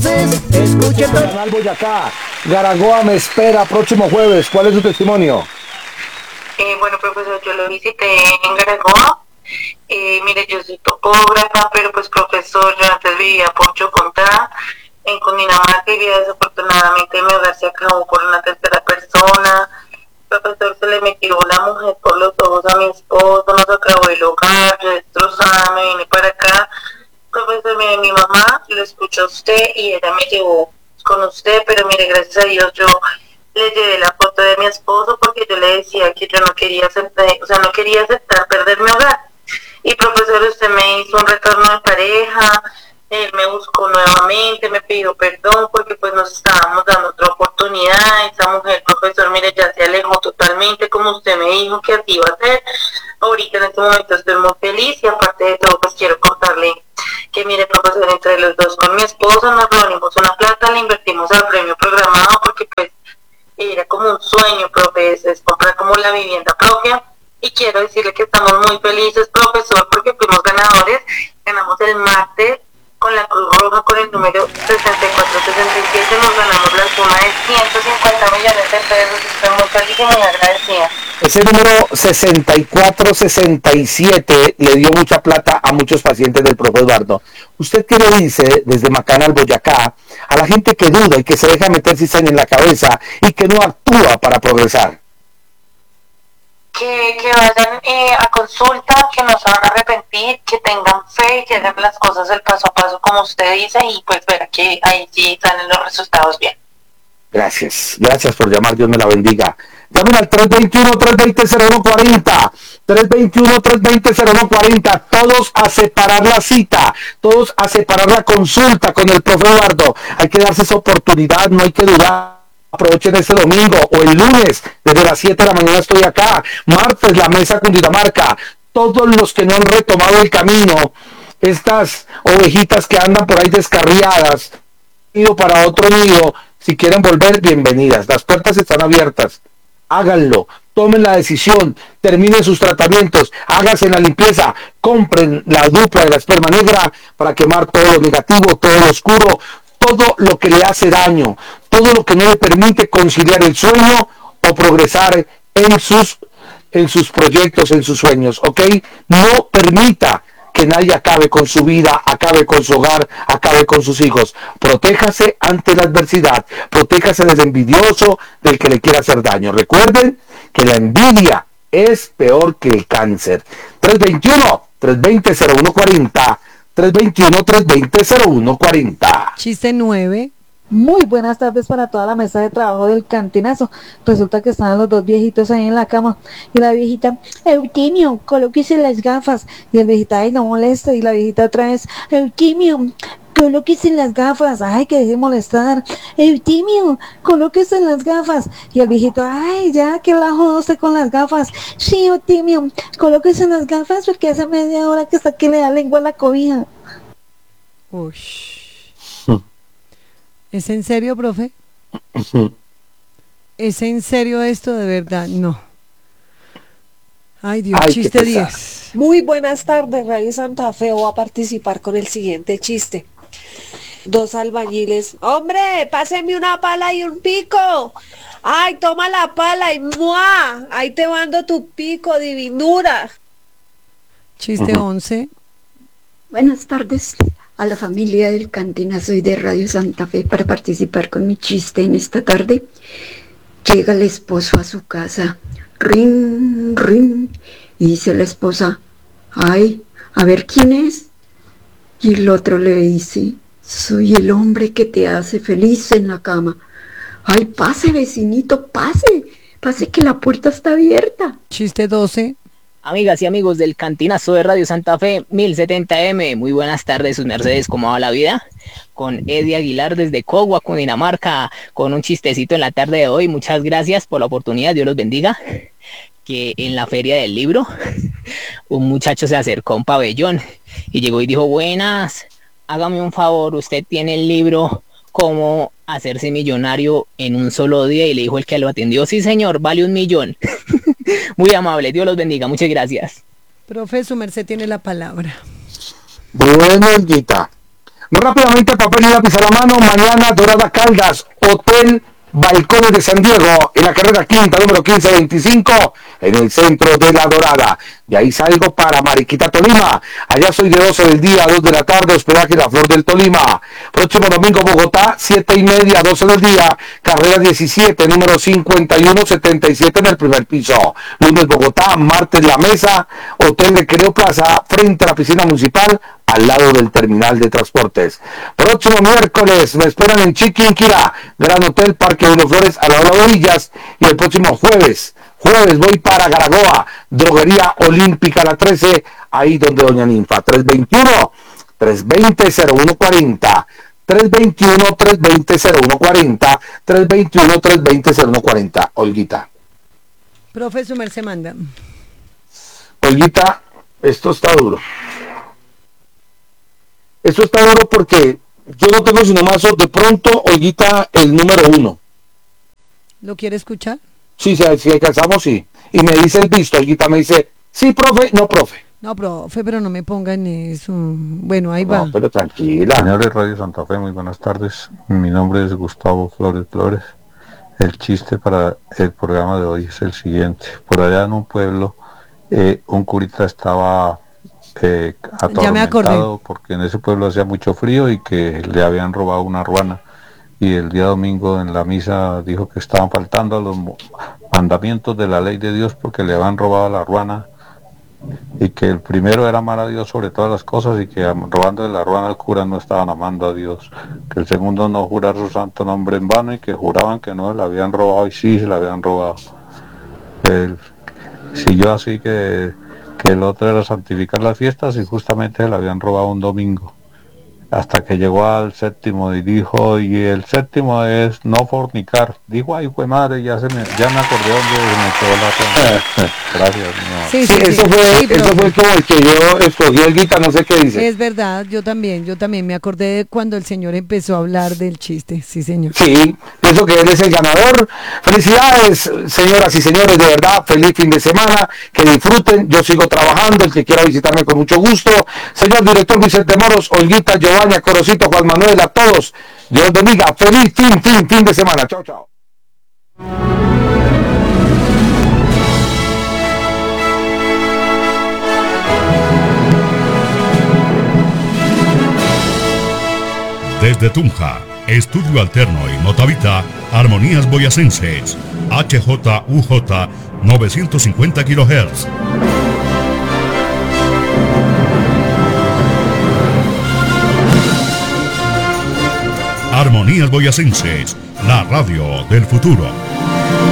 jueves, escuche todo. Canal Boyacá, Garagoa me espera próximo jueves. ¿Cuál es su testimonio? Bueno, profesor, yo lo visité en Garagoa. Mire, yo soy topógrafa, pero pues profesor, yo antes vivía por Chocontá, en Cundinamarca, y desafortunadamente mi hogar se acabó por una tercera persona. Profesor, se le metió una mujer por los ojos a mi esposo, nos acabó el hogar, yo destrozada, me vine para acá. Profesor, mire, mi mamá lo escuchó a usted y ella me llevó con usted, pero mire, gracias a Dios yo le llevé la foto de mi esposo porque yo le decía que yo no quería aceptar, no quería aceptar perder mi hogar. Y profesor, usted me hizo un retorno de pareja, él me buscó nuevamente, me pidió perdón porque pues nos estábamos dando otra oportunidad. Esa mujer, profesor, mire, ya se alejó totalmente como usted me dijo que así iba a ser. Ahorita en este momento estoy muy feliz y aparte de todo pues quiero contarle que mire, profesor, entre los dos con mi esposa nos reunimos una plata, le invertimos al premio programado porque pues era como un sueño, profe, es comprar como la vivienda propia. Y quiero decirle que estamos muy felices, profesor, porque fuimos ganadores. Ganamos el máster con la Cruz Roja con el número 6467. Nos ganamos la suma de 150 millones de pesos. Estoy muy feliz y muy agradecida. Ese número 6467 le dio mucha plata a muchos pacientes del profe Eduardo. ¿Usted qué le dice desde Macana al Boyacá a la gente que duda y que se deja meter cizaña en la cabeza y que no actúa para progresar? Que vayan a consulta, que no se van a arrepentir, que tengan fe, que hagan las cosas el paso a paso como usted dice y pues verá que ahí sí salen los resultados bien. Gracias por llamar, Dios me la bendiga. Llamen al 321-320-0140, 321-320-0140, todos a separar la cita, todos a separar la consulta con el profe Eduardo. Hay que darse esa oportunidad, no hay que dudar. Aprovechen este domingo o el lunes, desde las 7 de la mañana estoy acá. Martes, la mesa Cundinamarca. Todos los que no han retomado el camino, estas ovejitas que andan por ahí descarriadas, ido para otro nido, si quieren volver, bienvenidas. Las puertas están abiertas. Háganlo, tomen la decisión, terminen sus tratamientos, háganse la limpieza, compren la dupla de la esperma negra para quemar todo lo negativo, todo lo oscuro, todo lo que le hace daño, todo lo que no le permite conciliar el sueño o progresar en sus proyectos, en sus sueños, ¿ok? No permita que nadie acabe con su vida, acabe con su hogar, acabe con sus hijos. Protéjase ante la adversidad, protéjase del envidioso, del que le quiera hacer daño. Recuerden que la envidia es peor que el cáncer. 321-320-0140, 321-320-0140. Chiste 9. Muy buenas tardes para toda la mesa de trabajo del cantinazo. Resulta que estaban los dos viejitos ahí en la cama y la viejita, Eutimio, colóquese las gafas. Y el viejita, ay, no moleste. Y la viejita otra vez, Eutimio, colóquese las gafas. Ay, que deje de molestar. Eutimio, colóquese las gafas. Y el viejito, ay, ya, que la jodo usted con las gafas. Sí, Eutimio, colóquese las gafas porque hace media hora que está que le da lengua a la cobija. Uy. ¿Es en serio, profe? ¿Es en serio esto de verdad? No. Ay, Dios, Ay, chiste 10. Muy buenas tardes, Radio Santa Fe. Voy a participar con el siguiente chiste. Dos albañiles. ¡Hombre, páseme una pala y un pico! ¡Ay, toma la pala y ¡mua! Ahí te mando tu pico, divinura. Chiste 11. Buenas tardes a la familia del Cantinazo y de Radio Santa Fe para participar con mi chiste en esta tarde. Llega el esposo a su casa, ring, ring, y dice la esposa, ay, a ver quién es. Y el otro le dice, soy el hombre que te hace feliz en la cama. Ay, pase vecinito, pase que la puerta está abierta. Chiste 12. Amigas y amigos del Cantinazo de Radio Santa Fe 1070M, muy buenas tardes, sus mercedes, ¿cómo va la vida? Con Eddie Aguilar desde Cogua, Cundinamarca, con un chistecito en la tarde de hoy. Muchas gracias por la oportunidad, Dios los bendiga. Que en la feria del libro, un muchacho se acercó a un pabellón y llegó y dijo, buenas, hágame un favor, usted tiene el libro Cómo hacerse millonario en un solo día, y le dijo el que lo atendió, sí señor, vale 1 millón. Muy amable, Dios los bendiga, muchas gracias. Profe, su merced tiene la palabra. Bueno, Olguita, Rápidamente, papel y lápiz a la mano. Mañana, Dorada Caldas, Hotel Balcones de San Diego, en la carrera quinta, número 1525, en el centro de La Dorada. De ahí salgo para Mariquita, Tolima. Allá soy de 12 del día a 2 de la tarde, hospedaje La Flor del Tolima. Próximo domingo, Bogotá, 7:30, 12 del día, carrera 17, número 5177 en el primer piso. Lunes, Bogotá, martes, La Mesa, Hotel Recreo Plaza, frente a la piscina municipal, al lado del terminal de transportes. Próximo miércoles me esperan en Chiquinquirá, Gran Hotel Parque Uno Flores a la hora de Orillas. Y el próximo jueves voy para Garagoa, Droguería Olímpica La 13, ahí donde Doña Ninfa. 320-0140, 321-320-0140, 321-320-0140. Olguita. Profesor Merce manda. Olguita, esto está duro. Eso está duro porque yo no tengo sino mazo. De pronto, Olguita, el número 1. ¿Lo quiere escuchar? Sí, si alcanzamos, sí. Y me dice el visto, Olguita me dice, sí, profe, no, profe. No, profe, pero no me ponga en eso. Bueno, ahí va. No, pero tranquila. Señores Radio Santa Fe, muy buenas tardes. Mi nombre es Gustavo Flores Flores. El chiste para el programa de hoy es el siguiente. Por allá en un pueblo, un curita estaba atormentado porque en ese pueblo hacía mucho frío y que le habían robado una ruana. Y el día domingo en la misa dijo que estaban faltando a los mandamientos de la ley de Dios porque le habían robado la ruana, y que el primero era amar a Dios sobre todas las cosas, y que robando de la ruana al cura no estaban amando a Dios, que el segundo no jurar su santo nombre en vano, y que juraban que no le habían robado y sí se le habían robado. Siguió así que el otro era santificar las fiestas y justamente se le habían robado un domingo, hasta que llegó al séptimo y dijo, y el séptimo es no fornicar. Dijo, ay, fue madre, ya me acordé donde me quedó la pena. Gracias, sí, eso fue como el que yo escogí, el guita, no sé qué dice. Es verdad, yo también me acordé de cuando el señor empezó a hablar del chiste, sí, señor. Sí, pienso que él es el ganador. Felicidades, señoras y señores, de verdad, feliz fin de semana, que disfruten, yo sigo trabajando, el que quiera visitarme con mucho gusto. Señor director Vicente Moros, Olguita, Giovanni, Corocito, Juan Manuel, a todos, Dios bendiga, feliz fin de semana, chao, chao. Desde Tunja, Estudio Alterno y Notavita, Armonías Boyacenses, HJUJ 950 kHz. Armonías Boyacenses, la radio del futuro.